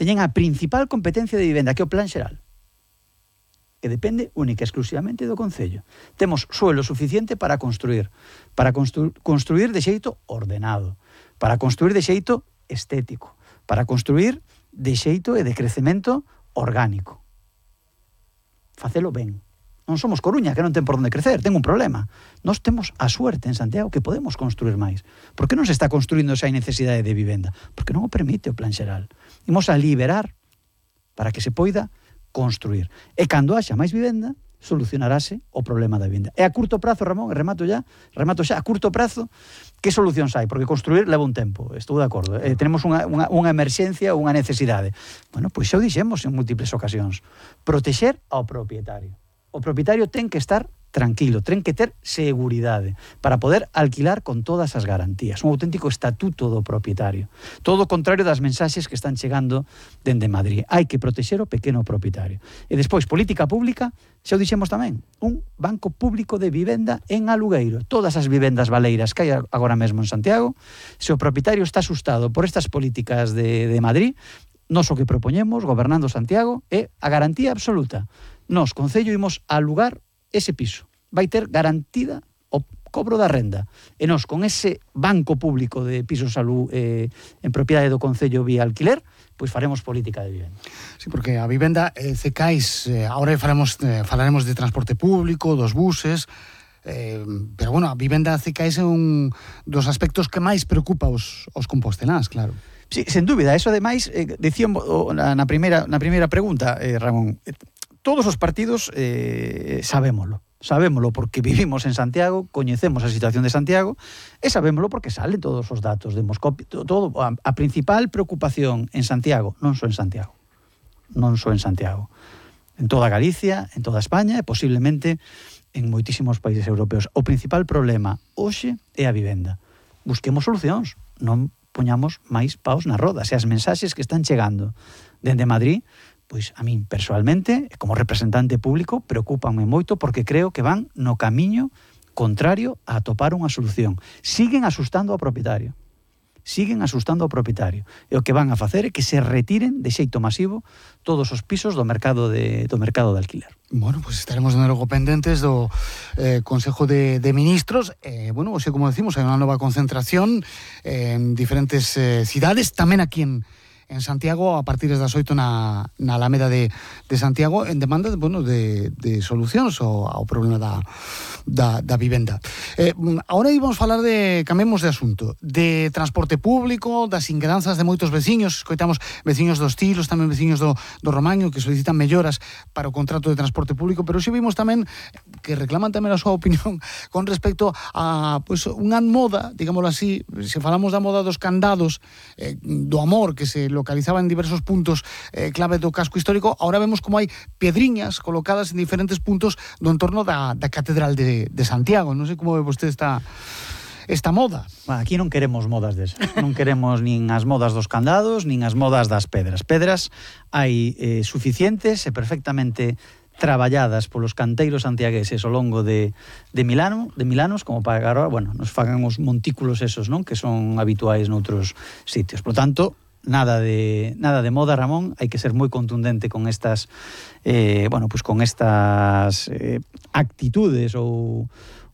teñen a principal competencia de vivenda, que é o Plan Xeral, que depende única e exclusivamente do Concello. Temos suelo suficiente para construir de xeito ordenado, para construir de xeito estético, para construir de xeito e de crecemento orgánico. Facelo ben. Non somos Coruña, que non ten por onde crecer, ten un problema. Nós temos a suerte en Santiago que podemos construir máis. Por que non se está construindo se hai necesidade de vivenda? Porque non o permite o Plan Xeral. Imos a liberar para que se poida construir. E cando haxa máis vivenda, solucionarase o problema da vivenda. E a curto prazo, Ramón, remato xa, a curto prazo, que solucións hai? Porque construir leva un tempo, estou de acordo. Tenemos unha emerxencia, unha necesidade. Bueno, pois xa o dixemos en múltiples ocasións. Protexer ao propietario. O propietario ten que estar tranquilo, ten que ter seguridade para poder alquilar con todas as garantías. Un auténtico estatuto do propietario. Todo o contrario das mensaxes que están chegando dende Madrid. Hai que protexer o pequeno propietario. E despois, política pública, xa o dixemos tamén, un banco público de vivenda en alugueiro. Todas as vivendas baleiras que hai agora mesmo en Santiago, se o propietario está asustado por estas políticas de Madrid, nós o que propoñemos, gobernando Santiago, é a garantía absoluta. Nós, Concello, imos a alugar ese piso. Vai ter garantida o cobro da renda. E nós, con ese banco público de pisos en propiedade do Concello vía alquiler, pois faremos política de vivenda. Sí, porque a vivenda cecais, agora falaremos de transporte público, dos buses, pero bueno, a vivenda cecais é un dos aspectos que máis preocupa os composteláns, claro. Sí, sen dúbida, eso ademais, dicíamos na primeira pregunta, Ramón, todos os partidos sabémolo porque vivimos en Santiago, coñecemos a situación de Santiago e sabémolo porque salen todos os datos de Moscopi, todo a principal preocupación en Santiago, non só en Santiago, en toda Galicia, en toda España e posiblemente en moitísimos países europeos. O principal problema hoxe é a vivenda. Busquemos solucións, non poñamos máis paus na roda. Se as mensaxes que están chegando dende Madrid, pois a min persoalmente, como representante público, preocúpanme moito porque creo que van no camiño contrario a atopar unha solución. Siguen asustando ao propietario. E o que van a facer é que se retiren de xeito masivo todos os pisos do mercado de alquiler. Bueno, pues estaremos de novo pendentes do Consejo de Ministros. Bueno, o sea, como decimos, hai unha nova concentración en diferentes cidades, tamén aquí en Santiago, a partir das 8 na Alameda de Santiago, en demanda de solucións ao problema da vivenda. Agora íbamos falar cambiemos de asunto, de transporte público, das inquedanzas de moitos veciños. Escoitamos veciños dos Tilos, tamén veciños do Romaño, que solicitan melloras para o contrato de transporte público, pero xe vimos tamén que reclaman tamén a súa opinión con respecto a unha moda, digámoslo así, se falamos da moda dos candados, do amor que se localizaba en diversos puntos clave do casco histórico, ahora vemos como hai pedriñas colocadas en diferentes puntos do entorno da Catedral de Santiago. Non sei como ve vostede esta moda. Aquí non queremos modas desas. Non queremos nin as modas dos candados, nin as modas das pedras. Pedras hai suficientes e perfectamente traballadas polos canteiros santiagueses ao longo de Milanos, como para que agora, nos fagan os montículos esos, non? Que son habituais noutros sitios. Por tanto, nada de moda, Ramón. Hai que ser moi contundente con estas con estas actitudes ou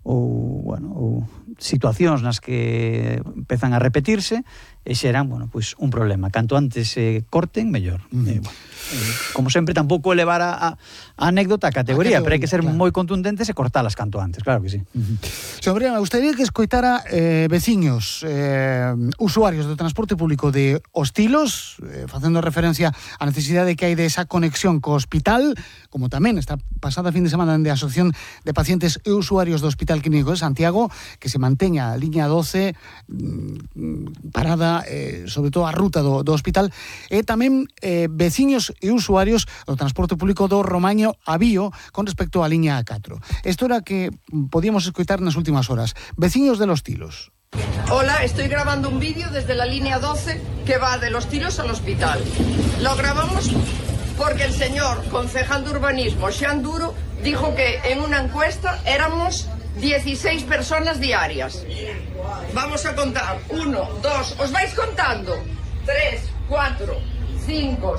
situacións nas que empezan a repetirse e xeran, un problema. Canto antes se corten, mellor. Como sempre, tampouco elevar a anécdota a categoría, pero hai que ser moi contundentes e cortalas canto antes, claro que sí. Señor Brian, me gustaría que escoitara veciños, usuarios do transporte público de Os Tilos, facendo referencia á necesidade que hai de esa conexión co hospital, como tamén esta pasada fin de semana de Asociación de Pacientes e Usuarios do Hospital Clínico de Santiago, que se manteña a liña 12 parada, sobre todo a ruta do hospital, e tamén veciños e usuarios do transporte público do Romaño a Bío con respecto á liña 4. Isto era que podíamos escoitar nas últimas horas. Veciños de Los Tilos. Hola, estoy grabando un vídeo desde la línea 12 que va de Los Tilos al hospital. Lo grabamos porque el señor concejal de urbanismo, Xan Duro, dijo que en una encuesta éramos 16 personas diarias. Vamos a contar. 1, 2, ¿os vais contando? 3, 4, 5,